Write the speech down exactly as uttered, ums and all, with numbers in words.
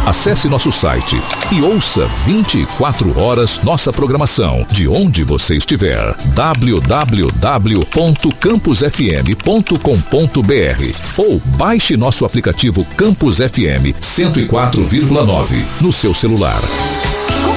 Acesse nosso site e ouça vinte e quatro horas nossa programação de onde você estiver. w w w ponto campus f m ponto com ponto b r ou baixe nosso aplicativo Campus F M cento e quatro vírgula nove no seu celular.